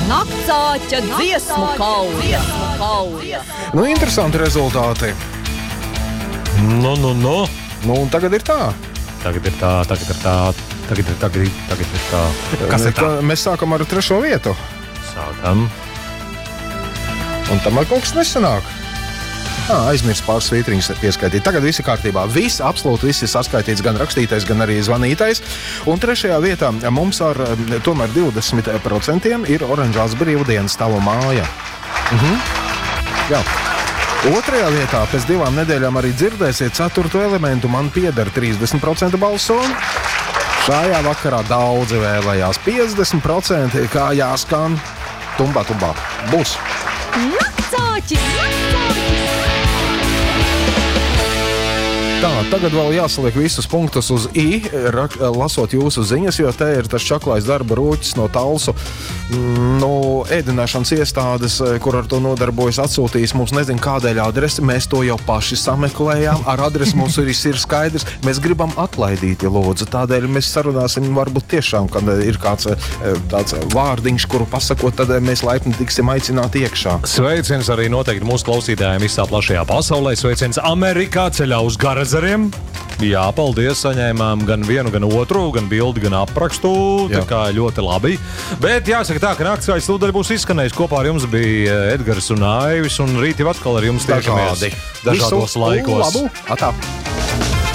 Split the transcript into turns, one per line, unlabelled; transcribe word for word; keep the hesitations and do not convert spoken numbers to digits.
Naktsāķa dziesmu kauja.
Nu, interesanti rezultāti.
Nu, nu, nu.
Nu, un tagad ir tā.
Tagad ir tā, tagad ir tā, tagad ir, tagad ir, tagad ir tā. Kas ir tā?
Mēs sākam ar trešo vietu.
Sākam.
Un tam ar kaut kas nesanāk. Ā, aizmirst pāris svītriņus pieskaitīt. Tagad viss ir kārtībā. Viss, absolūti viss ir saskaitīts, gan rakstītais, gan arī zvanītais. Un trešajā vietā mums ar tomēr divdesmit procenti ir oranžās brīvdienas tavu māja. Mhm. Jā. Otrajā vietā pēc divām nedēļām arī dzirdēsiet ceturto elementu Man pieder trīsdesmit procenti balso. Šajā vakarā daudzi vēlējās piecdesmit procenti, kā jāskan tumbā, tumbā. Būs.
Naktsāķis!
Tā, tagad vēl jāsaliek visus punktus uz I, rak, lasot jūsu ziņas, jo te ir tas čaklais darba rūķis no Talsu. Nu, ēdināšanas iestādes, kur ar to nodarbojas, atsūtījis mums nezinu kādēļ adresi. Mēs to jau paši sameklējām. Ar adresi mums ir, ir skaidrs. Mēs gribam atlaidīt, ja lūdzu. Tādēļ mēs sarunāsim varbūt tiešām, kad ir kāds tāds vārdiņš, kuru pasakot, tad mēs laipni tiksim aicināti iekšā.
Sveiciens arī noteikti mūsu klausītājiem visā plašajā pasaulē. Sveiciens Amerikā ceļā uz Garazariem. Jā, paldies, saņēmām gan vienu, gan otru, gan bildi, gan aprakstu. Jā. Tā kā ļoti labi. Bet jāsaka tā, ka Naktsāķis tūdaļ būs izskanējis. Kopā ar jums bija Edgars un Aivis, un rīt jau atkal ar jums tiekamies dažādos laikos.
Labu, atā.